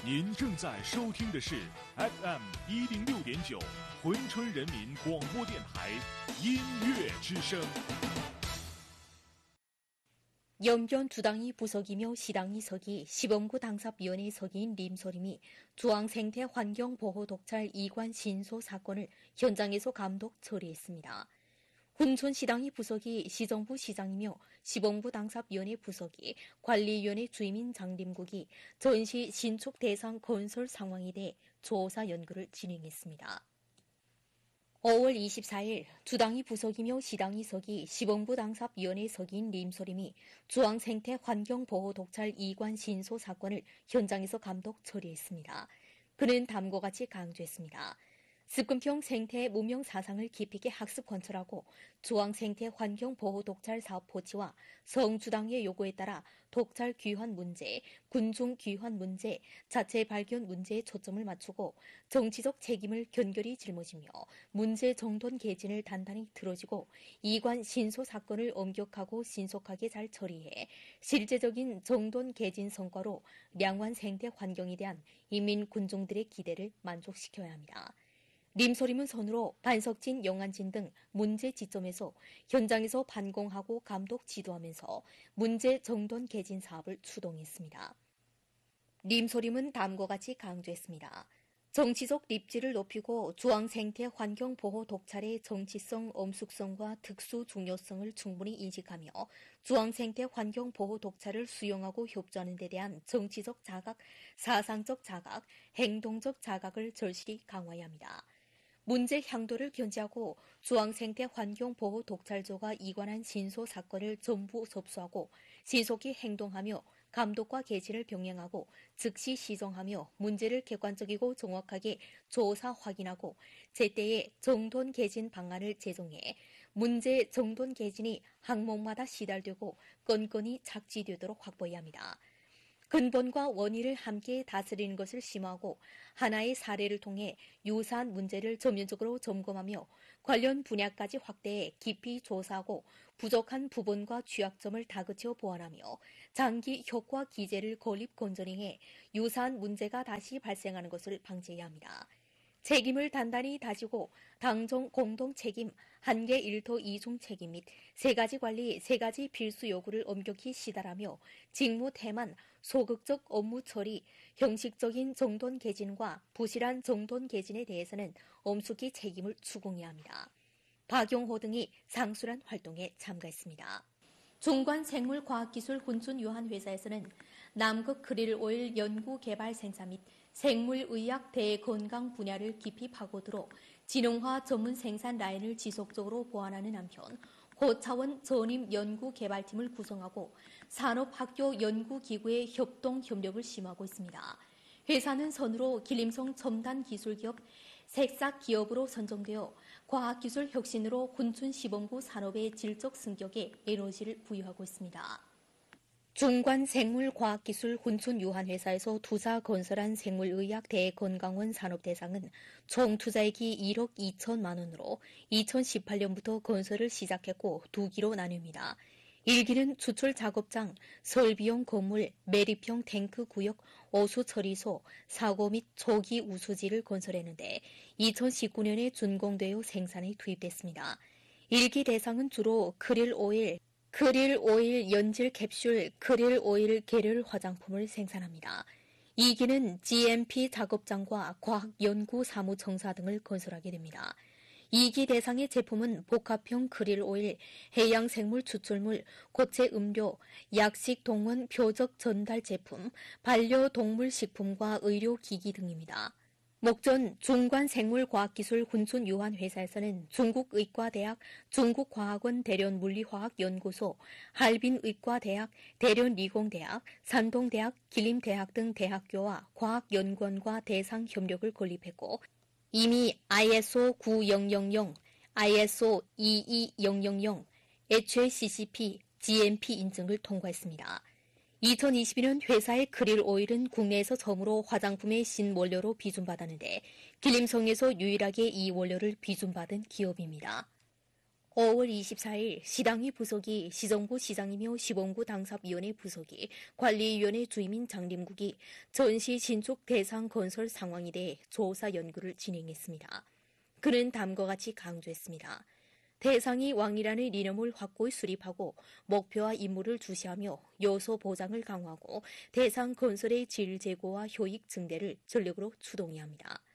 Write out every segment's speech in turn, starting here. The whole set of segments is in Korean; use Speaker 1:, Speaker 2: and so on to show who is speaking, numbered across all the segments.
Speaker 1: 您正在收听的是 FM106.9珲春人民广播电台音乐之声。
Speaker 2: 연변 두당이 부석이며 시당이 서기 시범구 당사위원회 서기인 림소림이 주황생태 환경보호 독찰 이관 신소 사건을 현장에서 감독 처리했습니다. 훈촌시당이 부석이 시정부 시장이며 시범구 당사위원회 부석이 관리위원회 주임인 장림국이 전시 신축 대상 건설 상황에 대해 조사 연구를 진행했습니다. 5월 24일 주당이 부석이며 시당이 서기 시범부 당사위원회 서기인 림소림이 주황생태 환경보호 독찰 이관 신소 사건을 현장에서 감독 처리했습니다. 그는 다음과 같이 강조했습니다. 습금형 생태 무명 사상을 깊이 있게 학습 관철하고 주황생태 환경보호 독찰 사업 포치와 성주당의 요구에 따라 독찰 귀환 문제, 군중 귀환 문제, 자체 발견 문제에 초점을 맞추고 정치적 책임을 견결히 짊어지며 문제 정돈 개진을 단단히 들어주고 이관 신소 사건을 엄격하고 신속하게 잘 처리해 실제적인 정돈 개진 성과로 량환 생태 환경에 대한 인민 군중들의 기대를 만족시켜야 합니다. 림소림은 선으로 반석진, 영안진 등 문제 지점에서 현장에서 반공하고 감독 지도하면서 문제 정돈 개진 사업을 추동했습니다. 림소림은 다음과 같이 강조했습니다. 정치적 립지를 높이고 주황생태 환경보호 독찰의 정치성, 엄숙성과 특수 중요성을 충분히 인식하며 주황생태 환경보호 독찰을 수용하고 협조하는 데 대한 정치적 자각, 사상적 자각, 행동적 자각을 절실히 강화해야 합니다. 문제 향도를 견지하고 주황생태 환경보호 독찰조가 이관한 신소 사건을 전부 접수하고 신속히 행동하며 감독과 개시를 병행하고 즉시 시정하며 문제를 객관적이고 정확하게 조사 확인하고 제때에 정돈 개진 방안을 제정해 문제 정돈 개진이 항목마다 시달되고 건건히 착지되도록 확보해야 합니다. 근본과 원인을 함께 다스리는 것을 심화하고 하나의 사례를 통해 유사한 문제를 전면적으로 점검하며 관련 분야까지 확대해 깊이 조사하고 부족한 부분과 취약점을 다그쳐 보완하며 장기 효과 기제를 건립 건전히해 유사한 문제가 다시 발생하는 것을 방지해야 합니다. 책임을 단단히 다지고 당정 공동 책임, 한계 1토 2중 책임 및 3가지 관리, 3가지 필수 요구를 엄격히 시달하며 직무 태만, 소극적 업무 처리, 형식적인 정돈 개진과 부실한 정돈 개진에 대해서는 엄숙히 책임을 추궁해야 합니다. 박용호 등이 상술한 활동에 참가했습니다. 중관생물과학기술 훈춘유한회사에서는 남극 크릴 오일 연구 개발 생산 및 생물의학 대건강 분야를 깊이 파고들어 진흥화 전문 생산 라인을 지속적으로 보완하는 한편 고차원 전임 연구 개발팀을 구성하고 산업학교 연구기구의 협동 협력을 심화하고 있습니다. 회사는 선으로 길림성 첨단기술기업 색싹기업으로 선정되어 과학기술 혁신으로 훈춘시범구 산업의 질적 승격에 에너지를 부여하고 있습니다. 중관생물과학기술 훈춘유한회사에서 투자 건설한 생물의학 대건강원 산업대상은 총 투자액이 1억 2천만 원으로 2018년부터 건설을 시작했고 2기로 나뉩니다. 1기는 추출 작업장, 설비용 건물, 매립형 탱크 구역, 오수 처리소, 사고 및 초기 우수지를 건설했는데 2019년에 준공되어 생산에 투입됐습니다. 1기 대상은 주로 크릴 오일 연질 캡슐, 크릴 오일 계열 화장품을 생산합니다. 2기는 GMP 작업장과 과학연구 사무청사 등을 건설하게 됩니다. 2기 대상의 제품은 복합형 크릴 오일, 해양생물 추출물, 고체 음료, 약식 동원 표적 전달 제품, 반려동물 식품과 의료기기 등입니다. 목전 중관생물과학기술 훈춘유한회사에서는 중국의과대학, 중국과학원 대련물리화학연구소, 할빈의과대학, 대련리공대학, 산동대학, 길림대학 등 대학교와 과학연구원과 대상 협력을 건립했고 이미 ISO 9000, ISO 22000, HACCP, GMP 인증을 통과했습니다. 2022년 회사의 크릴 오일은 국내에서 처음으로 화장품의 신원료로 비준받았는데 길림성에서 유일하게 이 원료를 비준받은 기업입니다. 5월 24일 시당위 부속이 시정부 시장이며 시범구 당사위원회 부속이 관리위원회 주임인 장림국이 전시 신축 대상 건설 상황에 대해 조사 연구를 진행했습니다. 그는 다음과 같이 강조했습니다. 대상이 왕이라는 이념을 확고히 수립하고 목표와 임무를 주시하며 요소 보장을 강화하고 대상 건설의 질 제고와 효익 증대를 전력으로 추동해야 합니다.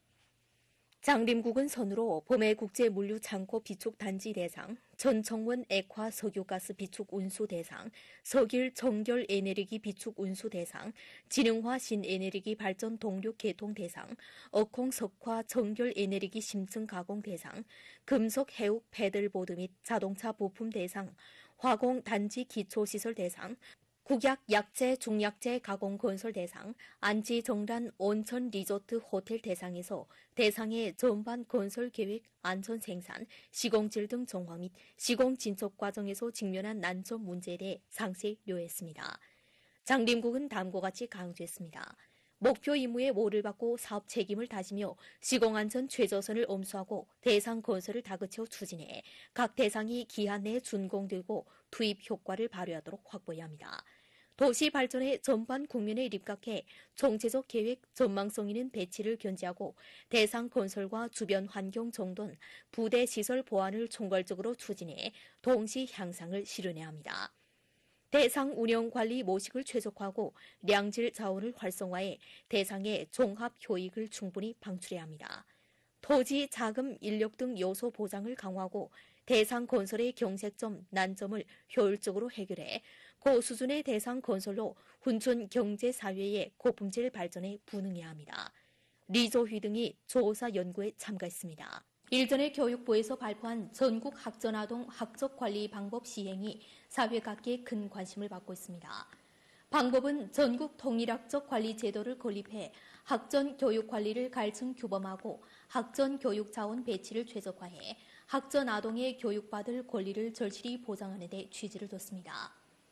Speaker 2: 장림국은 선으로 범해 국제물류 창고 비축 단지 대상, 전청원 액화 석유가스 비축 운수 대상, 석일 정결 에너지 비축 운수 대상, 진흥화 신에너지 발전 동력 개통 대상, 어콩 석화 정결 에너지 심층 가공 대상, 금속 해욱 패들보드 및 자동차 부품 대상, 화공 단지 기초시설 대상, 국약 약재 중약재 가공 건설 대상, 안지 정란 온천 리조트 호텔 대상에서 대상의 전반 건설 계획, 안전 생산, 시공질 등 정화 및 시공 진척 과정에서 직면한 난점 문제에 대해 상세히 요했습니다. 장림국은 다음과 같이 강조했습니다. 목표 임무에 모를 받고 사업 책임을 다지며 시공안전 최저선을 엄수하고 대상 건설을 다그쳐 추진해 각 대상이 기한 내에 준공되고 투입 효과를 발휘하도록 확보해야 합니다. 도시 발전의 전반 국면에 입각해 총체적 계획 전망성 있는 배치를 견지하고 대상 건설과 주변 환경 정돈, 부대 시설 보완을 총괄적으로 추진해 동시 향상을 실현해야 합니다. 대상 운영 관리 모식을 최적화하고 량질 자원을 활성화해 대상의 종합 효익을 충분히 방출해야 합니다. 토지, 자금, 인력 등 요소 보장을 강화하고 대상 건설의 경색점, 난점을 효율적으로 해결해 고수준의 대상 건설로 훈촌 경제사회의 고품질 발전에 부응해야 합니다. 리조휘 등이 조사 연구에 참가했습니다. 일전에 교육부에서 발표한 전국 학전아동 학적관리 방법 시행이 사회 각계에 큰 관심을 받고 있습니다. 방법은 전국 통일학적 관리 제도를 건립해 학전 교육 관리를 갈층 규범하고 학전 교육 자원 배치를 최적화해 학전 아동의 교육받을 권리를 절실히 보장하는 데 취지를 뒀습니다.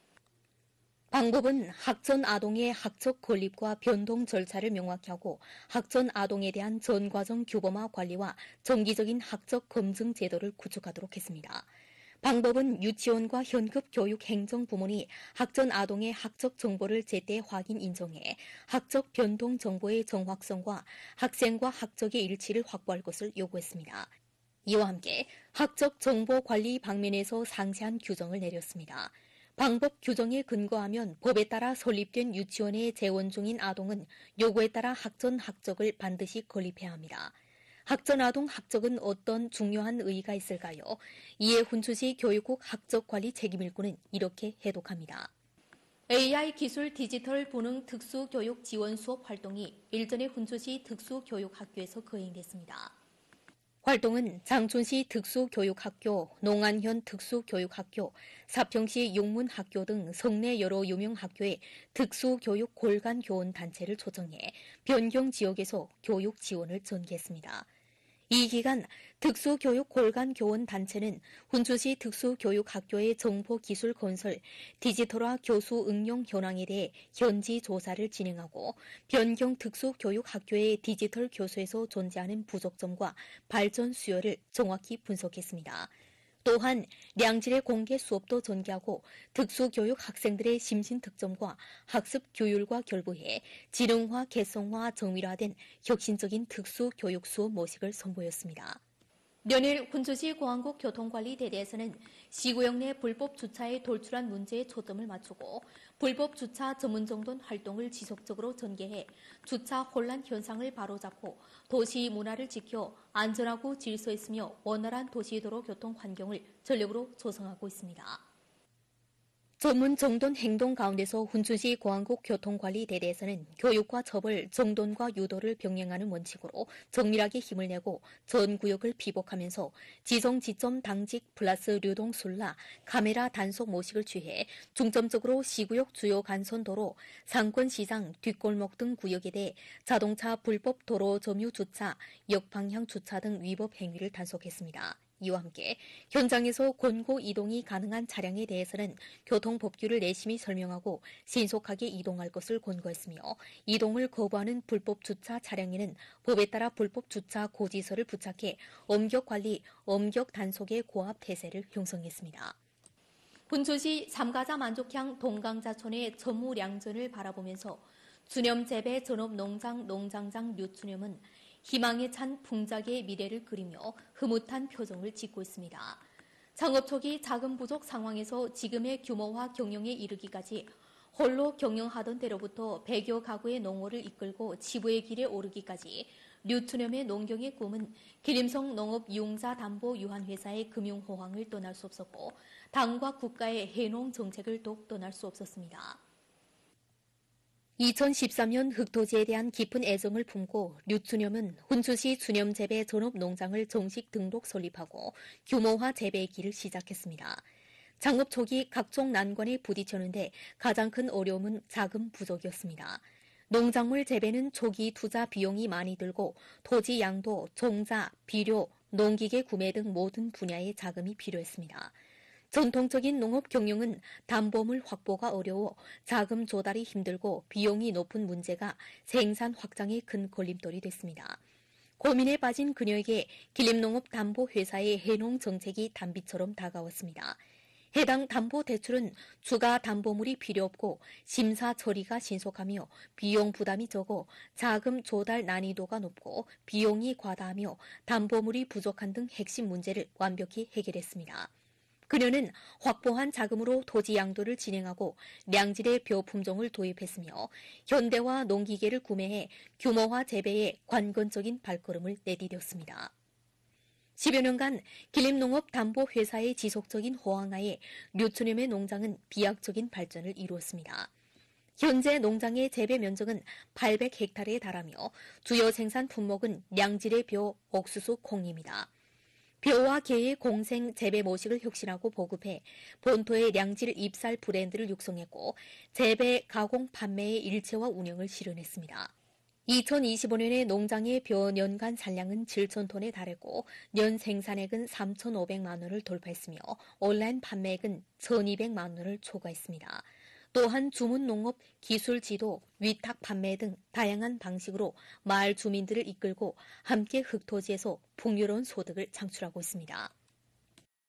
Speaker 2: 방법은 학전 아동의 학적 건립과 변동 절차를 명확히 하고 학전 아동에 대한 전 과정 규범화 관리와 정기적인 학적 검증 제도를 구축하도록 했습니다. 방법은 유치원과 현급 교육 행정부문이 학전 아동의 학적 정보를 제때 확인 인정해 학적 변동 정보의 정확성과 학생과 학적의 일치를 확보할 것을 요구했습니다. 이와 함께 학적 정보 관리 방면에서 상세한 규정을 내렸습니다. 방법 규정에 근거하면 법에 따라 설립된 유치원에 재원 중인 아동은 요구에 따라 학전 학적을 반드시 건립해야 합니다. 학전 아동 학적은 어떤 중요한 의의가 있을까요? 이에 훈추시 교육국 학적관리 책임일구는 이렇게 해독합니다. AI 기술 디지털 분능 특수교육 지원 수업 활동이 일전에 훈추시 특수교육학교에서 거행됐습니다. 활동은 장춘시 특수교육학교, 농안현 특수교육학교, 사평시 용문학교 등 성내 여러 유명 학교의 특수교육 골간 교원 단체를 초청해 변경 지역에서 교육 지원을 전개했습니다. 이 기간 특수교육 골간 교원 단체는 훈주시 특수교육학교의 정보기술 건설, 디지털화 교수 응용 현황에 대해 현지 조사를 진행하고 변경 특수교육학교의 디지털 교수에서 존재하는 부족점과 발전 수요를 정확히 분석했습니다. 또한 량질의 공개 수업도 전개하고 특수교육 학생들의 심신 특점과 학습 교율과 결부해 지능화, 개성화, 정밀화된 혁신적인 특수교육 수업 모식을 선보였습니다. 연일 훈주시 공항국 교통관리대대에서는 시구역 내 불법 주차에 돌출한 문제에 초점을 맞추고 불법 주차 전문정돈 활동을 지속적으로 전개해 주차 혼란 현상을 바로잡고 도시 문화를 지켜 안전하고 질서 있으며 원활한 도시도로 교통 환경을 전력으로 조성하고 있습니다. 전문 정돈 행동 가운데서 훈주시 공항국 교통관리대대에서는 교육과 처벌, 정돈과 유도를 병행하는 원칙으로 정밀하게 힘을 내고 전 구역을 피복하면서 지정 지점 당직 플러스 류동 순라, 카메라 단속 모식을 취해 중점적으로 시구역 주요 간선도로, 상권시장, 뒷골목 등 구역에 대해 자동차 불법 도로 점유 주차, 역방향 주차 등 위법 행위를 단속했습니다. 이와 함께 현장에서 권고 이동이 가능한 차량에 대해서는 교통법규를 내심히 설명하고 신속하게 이동할 것을 권고했으며 이동을 거부하는 불법 주차 차량에는 법에 따라 불법 주차 고지서를 부착해 엄격관리, 엄격 단속의 고압 태세를 형성했습니다. 훈천시 삼가자 만족향 동강자촌의 전무량전을 바라보면서 주념재배 전업농장 농장장 류추념은 희망에 찬 풍작의 미래를 그리며 흐뭇한 표정을 짓고 있습니다. 창업 초기 자금 부족 상황에서 지금의 규모화 경영에 이르기까지 홀로 경영하던 때로부터 100여 가구의 농어를 이끌고 지부의 길에 오르기까지 류추념의 농경의 꿈은 기림성 농업융자담보유한회사의 금융호황을 떠날 수 없었고 당과 국가의 해농 정책을 더욱 떠날 수 없었습니다. 2013년 흑토지에 대한 깊은 애정을 품고 류추념은 훈천시 주념재배 전업농장을 정식 등록 설립하고 규모화 재배의 길을 시작했습니다. 창업 초기 각종 난관에 부딪혔는데 가장 큰 어려움은 자금 부족이었습니다. 농작물 재배는 초기 투자 비용이 많이 들고 토지 양도, 종자, 비료, 농기계 구매 등 모든 분야의 자금이 필요했습니다. 전통적인 농업 경영은 담보물 확보가 어려워 자금 조달이 힘들고 비용이 높은 문제가 생산 확장에 큰 걸림돌이 됐습니다. 고민에 빠진 그녀에게 기림농업담보회사의 해농 정책이 단비처럼 다가왔습니다. 해당 담보대출은 추가 담보물이 필요 없고 심사 처리가 신속하며 비용 부담이 적어 자금 조달 난이도가 높고 비용이 과다하며 담보물이 부족한 등 핵심 문제를 완벽히 해결했습니다. 그녀는 확보한 자금으로 토지 양도를 진행하고 량질의 벼 품종을 도입했으며 현대화 농기계를 구매해 규모화 재배에 관건적인 발걸음을 내디뎠습니다. 10여 년간 기림농업담보회사의 지속적인 호황하에 류추념의 농장은 비약적인 발전을 이루었습니다. 현재 농장의 재배 면적은 800헥타르에 달하며 주요 생산 품목은 량질의 벼, 옥수수, 콩입니다. 벼와 게의 공생 재배 모식을 혁신하고 보급해 본토의 량질 입살 브랜드를 육성했고 재배, 가공, 판매의 일체화 운영을 실현했습니다. 2025년에 농장의 벼 연간 산량은 7,000톤에 달했고 연 생산액은 3,500만 원을 돌파했으며 온라인 판매액은 1,200만 원을 초과했습니다. 또한 주문농업, 기술지도, 위탁 판매 등 다양한 방식으로 마을 주민들을 이끌고 함께 흑토지에서 풍요로운 소득을 창출하고 있습니다.